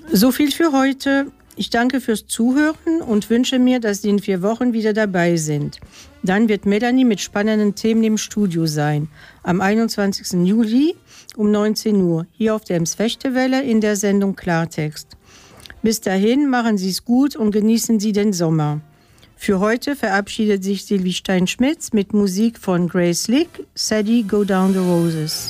So viel für heute. Ich danke fürs Zuhören und wünsche mir, dass Sie in 4 Wochen wieder dabei sind. Dann wird Melanie mit spannenden Themen im Studio sein. Am 21. Juli um 19 Uhr hier auf der Ems-Fechte-Welle in der Sendung Klartext. Bis dahin machen Sie es gut und genießen Sie den Sommer. Für heute verabschiedet sich Sylvie Stein-Schmitz mit Musik von Grace Lick, Sadie Go Down the Roses.